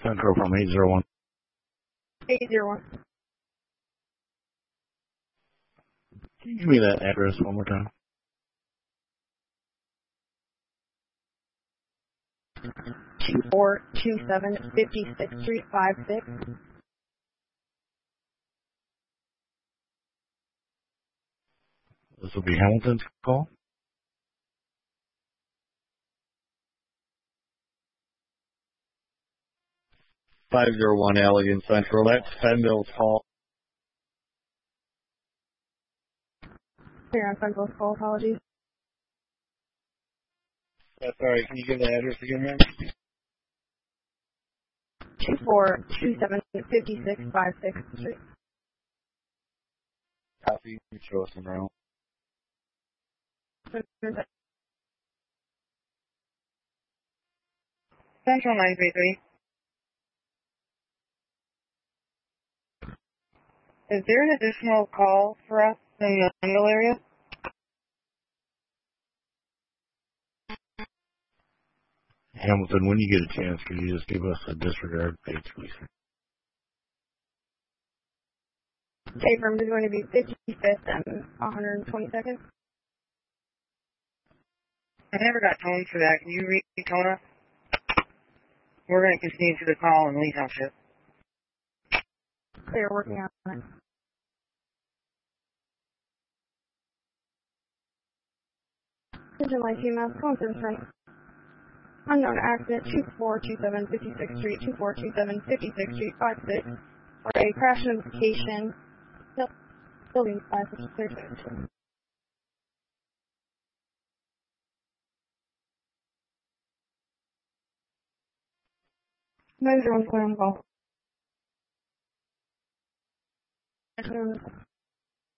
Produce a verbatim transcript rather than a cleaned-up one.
Central from eight zero one. eight zero one. Can you give me that address one more time? two four two seven fifty-sixth Street, five six. This will be Hamilton's call. five zero one Allegan Central. That's Fenville's call. Here on Fenville's call, apologies. That's all right. Can you give the address again, ma'am? two four two seven fifty-sixth five sixth Street. Copy. You can show us around. Central nine three three. Is there an additional call for us in the Fenville area? Hamilton, when you get a chance, could you just give us a disregard page, please? State room is going to be fifty-fifth and one hundred twenty-second. I never got toned for that. Can you read tone us? We're going to continue to the call in Lee Township. Clear, working on it. Engine light female, phone service from unknown accident, two four two seven fifty-sixth Street, two four two seven fifty-sixth Street, five six, for a crash notification, building five, which is clear to nine zero one clear on call.